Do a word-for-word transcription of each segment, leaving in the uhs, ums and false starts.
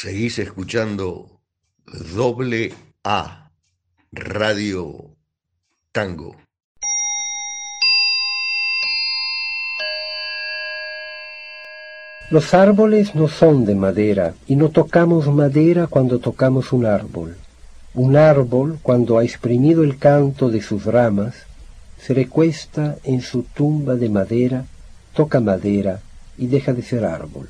Seguís escuchando Doble A, Radio Tango. Los árboles no son de madera y no tocamos madera cuando tocamos un árbol. Un árbol, cuando ha exprimido el canto de sus ramas, se recuesta en su tumba de madera, toca madera y deja de ser árbol.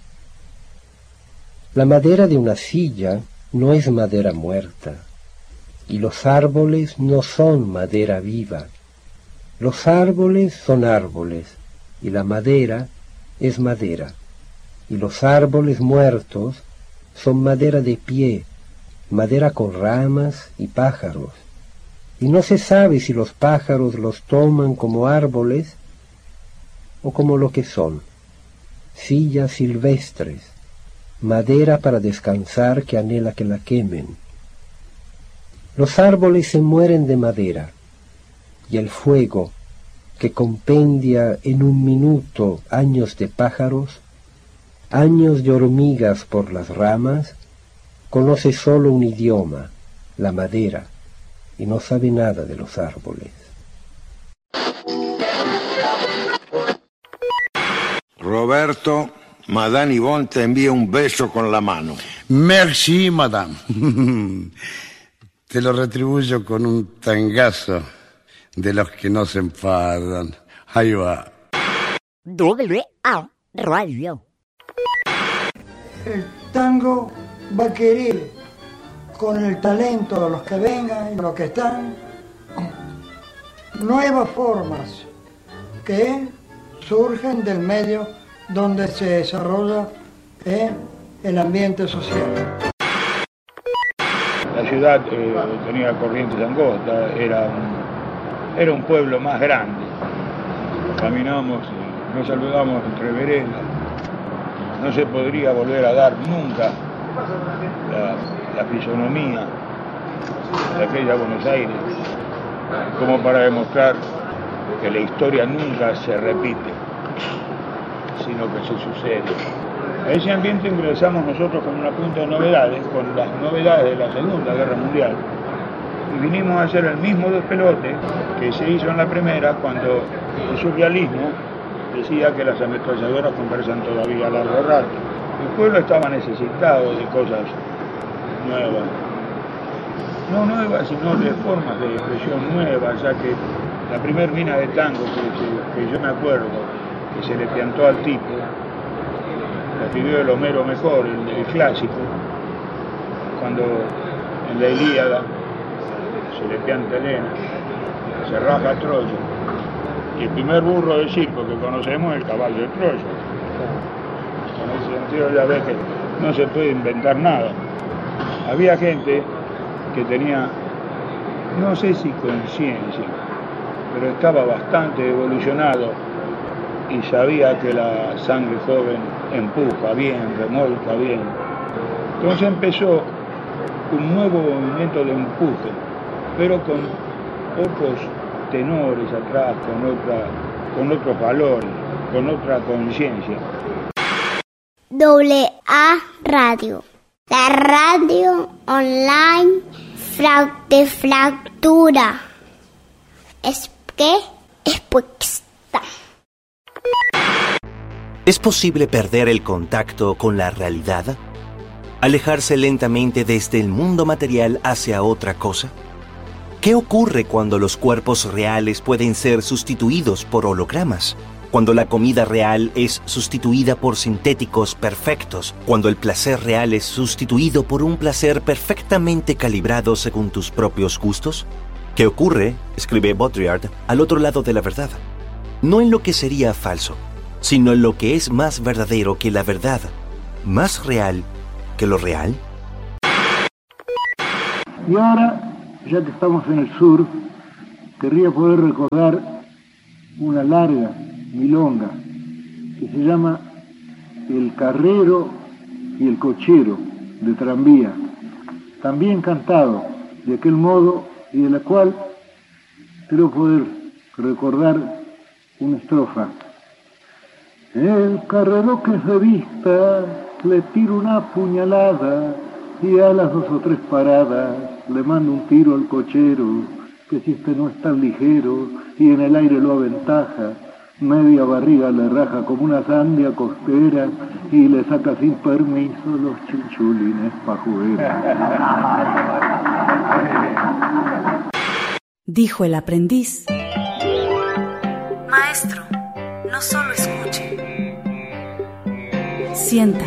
La madera de una silla no es madera muerta, y los árboles no son madera viva. Los árboles son árboles, y la madera es madera, y los árboles muertos son madera de pie, madera con ramas y pájaros, y no se sabe si los pájaros los toman como árboles o como lo que son, sillas silvestres, madera para descansar que anhela que la quemen. Los árboles se mueren de madera, y el fuego, que compendia en un minuto años de pájaros, años de hormigas por las ramas, conoce solo un idioma, la madera, y no sabe nada de los árboles. Roberto, Madame Yvonne te envía un beso con la mano. Merci, madame. Te lo retribuyo con un tangazo de los que no se enfadan. Ahí va. Doble A Radio. El tango va a querer, con el talento de los que vengan y los que están, nuevas formas que surgen del medio donde se desarrolla eh, el ambiente social. La ciudad eh, tenía corrientes angostas, era un, era un pueblo más grande. Caminamos, eh, nos saludamos entre veredas. No se podría volver a dar nunca la, la fisonomía de aquella Buenos Aires como para demostrar que la historia nunca se repite, sino que se sucede. A ese ambiente ingresamos nosotros con una punta de novedades, con las novedades de la Segunda Guerra Mundial, y vinimos a hacer el mismo despelote que se hizo en la primera, cuando el surrealismo decía que las ametralladoras conversan todavía a largo rato. El pueblo estaba necesitado de cosas nuevas. No nuevas, sino de formas de expresión nuevas, ya que la primer mina de tango que, que yo me acuerdo, que se le piantó al tipo, la pidió el Homero mejor, el, el clásico, cuando en la Ilíada se le pianta Helena, se raja Troya, y el primer burro de circo que conocemos es el caballo de Troya. En ese sentido ya ves que no se puede inventar nada. Había gente que tenía, no sé si conciencia, pero estaba bastante evolucionado y sabía que la sangre joven empuja bien, remolca bien. Entonces empezó un nuevo movimiento de empuje, pero con otros tenores atrás, con otra, con otros valores, con otra conciencia. Doble A Radio, la radio online de fractura. Es que es puesta. ¿Es posible perder el contacto con la realidad? ¿Alejarse lentamente desde el mundo material hacia otra cosa? ¿Qué ocurre cuando los cuerpos reales pueden ser sustituidos por hologramas? Cuando la comida real es sustituida por sintéticos perfectos, cuando el placer real es sustituido por un placer perfectamente calibrado según tus propios gustos. ¿Qué ocurre, escribe Baudrillard, al otro lado de la verdad? No en lo que sería falso, sino en lo que es más verdadero que la verdad, más real que lo real. Y ahora, ya que estamos en el sur, querría poder recordar una larga milonga que se llama El Carrero y el Cochero de Tranvía, también cantado de aquel modo y de la cual creo poder recordar una estrofa. El carrero que se vista le tiro una puñalada y a las dos o tres paradas le mando un tiro al cochero, que si este no es tan ligero y en el aire lo aventaja, media barriga le raja como una sandia costera y le saca sin permiso los chinchulines pajueros. Dijo el aprendiz: maestro, no solo escuche, sienta.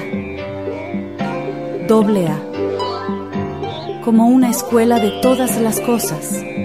Doble A, como una escuela de todas las cosas.